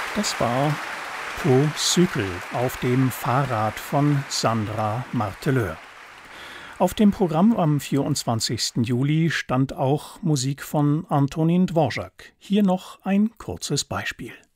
Das war Po Cycle auf dem Fahrrad von Sandra Marteleur. Auf dem Programm am 24. Juli stand auch Musik von Antonin Dvorak. Hier noch ein kurzes Beispiel.